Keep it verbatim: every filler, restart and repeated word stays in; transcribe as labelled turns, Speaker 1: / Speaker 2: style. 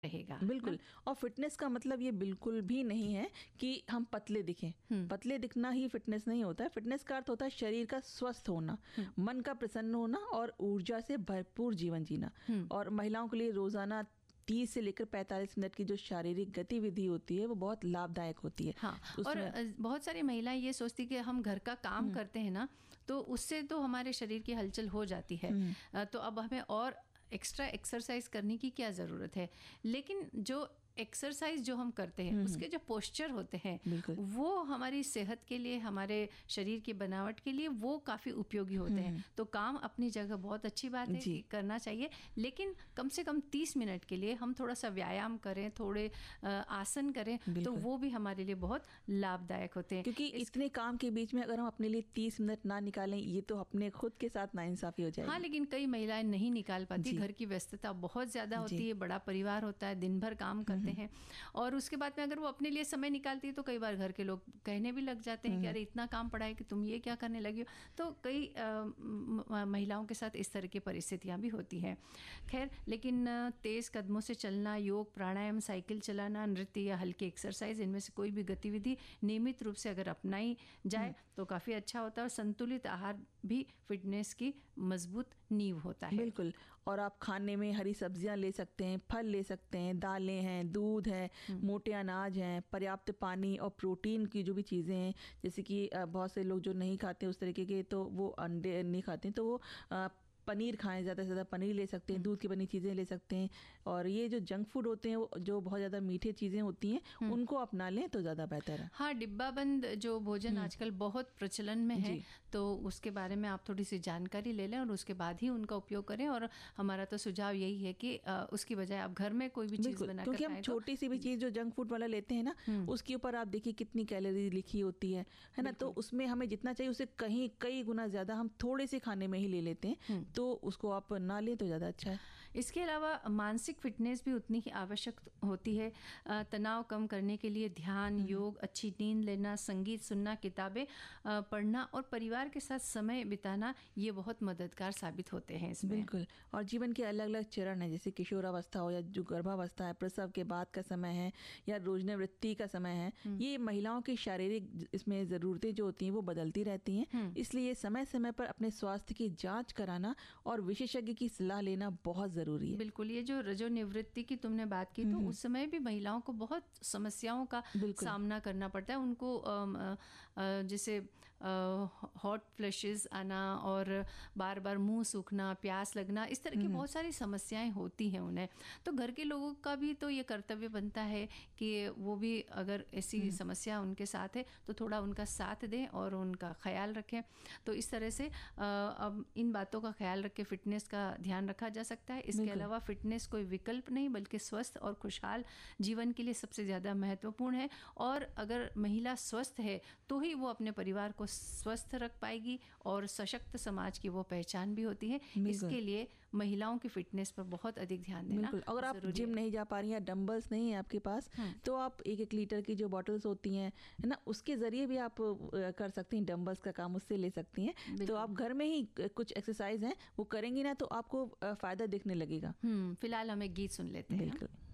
Speaker 1: रहेगा।
Speaker 2: बिल्कुल। और फिटनेस का मतलब ये बिल्कुल भी नहीं है कि हम पतले दिखें। पतले दिखना ही फिटनेस नहीं होता है। फिटनेस का अर्थ होता है शरीर का स्वस्थ होना, मन का प्रसन्न होना और ऊर्जा से भरपूर जीवन जीना। और महिलाओं के लिए रोजाना तीस से लेकर पैंतालीस मिनट की जो शारीरिक गतिविधि होती है वो बहुत लाभदायक होती है।
Speaker 1: हाँ, और बहुत सारी महिलाएं ये सोचती कि हम घर का काम करते हैं ना, तो उससे तो हमारे शरीर की हलचल हो जाती है, तो अब हमें और एक्स्ट्रा एक्सरसाइज करने की क्या ज़रूरत है। लेकिन जो एक्सरसाइज जो हम करते हैं उसके जो पोस्चर होते हैं वो हमारी सेहत के लिए, हमारे शरीर की बनावट के लिए वो काफ़ी उपयोगी होते हैं। तो काम अपनी जगह बहुत अच्छी बात है, करना चाहिए, लेकिन कम से कम तीस मिनट के लिए हम थोड़ा सा व्यायाम करें, थोड़े आसन करें, तो वो भी हमारे लिए बहुत लाभदायक होते हैं।
Speaker 2: क्योंकि इतने काम के बीच में अगर हम अपने लिए तीस मिनट ना निकालें, ये तो अपने खुद के साथ नाइंसाफ़ी हो जाएगी।
Speaker 1: हाँ, लेकिन कई महिलाएं नहीं निकाल पाती, घर की व्यस्तता बहुत ज़्यादा होती है, बड़ा परिवार होता है, दिन भर काम करते हैं, और उसके बाद में अगर वो अपने लिए समय निकालती है तो कई बार घर के लोग कहने भी लग जाते हैं कि अरे इतना काम पड़ा है कि तुम ये क्या करने लगी हो। तो कई आ, महिलाओं के साथ इस तरह की परिस्थितियां भी होती हैं। खैर, लेकिन तेज कदमों से चलना, योग, प्राणायाम, साइकिल चलाना, नृत्य या हल्की एक्सरसाइज, इनमें से कोई भी गतिविधि नियमित रूप से अगर अपनाई जाए तो काफ़ी अच्छा होता है। और संतुलित आहार भी फिटनेस की मजबूत नींव होता है।
Speaker 2: बिल्कुल। और आप खाने में हरी सब्जियां ले सकते हैं, फल ले सकते हैं, दालें हैं, दूध है, मोटे अनाज हैं, पर्याप्त पानी और प्रोटीन की जो भी चीज़ें हैं, जैसे कि बहुत से लोग जो नहीं खाते उस तरीके के, तो वो अंडे नहीं खाते हैं, तो वो पनीर खाएं, ज़्यादा से ज़्यादा पनीर ले सकते हैं, दूध की बनी चीज़ें ले सकते हैं। और ये जो जंक फूड होते हैं, वो जो बहुत ज़्यादा मीठे चीज़ें होती हैं, उनको अपना लें तो ज़्यादा बेहतर है।
Speaker 1: हाँ, डिब्बाबंद जो भोजन आजकल बहुत प्रचलन में है, तो उसके बारे में आप थोड़ी सी जानकारी ले लें और उसके बाद ही उनका उपयोग करें। और हमारा तो सुझाव यही है कि उसकी बजाय आप घर में कोई भी चीज़ बना,
Speaker 2: क्योंकि हम छोटी सी भी चीज़ जो जंक फूड वाला लेते हैं ना, उसके ऊपर आप देखिए कितनी कैलोरी लिखी होती है है ना, तो उसमें हमें जितना चाहिए उससे कहीं कई गुना ज़्यादा हम थोड़े से खाने में ही ले लेते हैं, तो उसको आप ना लें तो ज़्यादा अच्छा है।
Speaker 1: इसके अलावा मानसिक फिटनेस भी उतनी ही आवश्यक होती है। तनाव कम करने के लिए ध्यान, योग, अच्छी नींद लेना, संगीत सुनना, किताबें पढ़ना और परिवार के साथ समय बिताना, ये बहुत मददगार साबित होते हैं इसमें।
Speaker 2: बिल्कुल। और जीवन के अलग अलग चरण हैं, जैसे किशोरावस्था हो या जो गर्भावस्था है, प्रसव के बाद का समय है या रोजनिवृत्ति का समय है, ये महिलाओं की शारीरिक इसमें ज़रूरतें जो होती हैं वो बदलती रहती हैं। इसलिए समय समय पर अपने स्वास्थ्य की जाँच कराना और विशेषज्ञ की सलाह लेना बहुत ज़रूरी है।
Speaker 1: बिल्कुल। ये जो रजोनिवृत्ति की तुमने बात की, तो उस समय भी महिलाओं को बहुत समस्याओं का सामना करना पड़ता है। उनको जैसे हॉट फ्लैशेस आना और बार बार मुंह सूखना, प्यास लगना, इस तरह की बहुत सारी समस्याएं होती हैं उन्हें। तो घर के लोगों का भी तो ये कर्तव्य बनता है कि वो भी अगर ऐसी समस्या उनके साथ है तो थोड़ा उनका साथ दें और उनका ख्याल रखें। तो इस तरह से अब इन बातों का ख्याल रख के फिटनेस का ध्यान रखा जा सकता है। इसके अलावा फिटनेस कोई विकल्प नहीं बल्कि स्वस्थ और खुशहाल जीवन के लिए सबसे ज़्यादा महत्वपूर्ण है। और अगर महिला स्वस्थ है तो ही वो अपने परिवार को स्वस्थ रख पाएगी और सशक्त समाज की वो पहचान भी होती है। इसके लिए महिलाओं की फिटनेस पर बहुत अधिक ध्यान देना।
Speaker 2: बिल्कुल। अगर आप जिम नहीं जा पा रही हैं, डंबल्स नहीं है आपके पास, तो आप एक एक लीटर की जो बॉटल्स होती हैं है ना, उसके ज़रिए भी आप कर सकती हैं, डंबल्स का काम उससे ले सकती हैं। तो आप घर में ही कुछ एक्सरसाइज हैं वो करेंगी ना, तो आपको फ़ायदा दिखने लगेगा।
Speaker 1: फिलहाल हम एक गीत सुन लेते हैं।
Speaker 2: बिल्कुल।